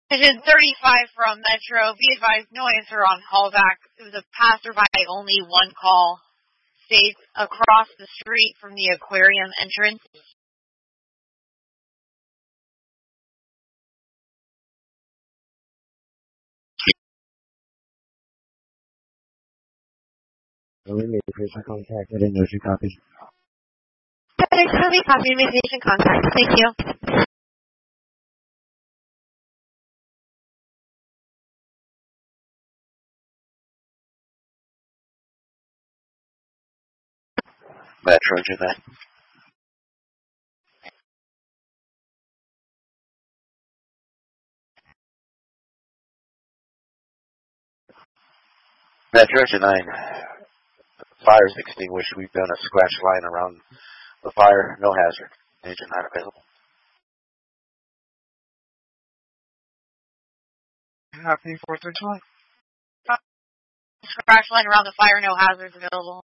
Division 35 from Metro. Be advised, no answer on callback. It was a passerby, only one call. States across the street from the aquarium entrance. Patient contacted and there's your copy. Copy patient contact. Thank you. Metro, do that. Metro to 9. Fire's extinguished. We've done a scratch line around the fire. No hazard. Agent not available. Happy 4th of July. Scratch line around the fire, no hazards available.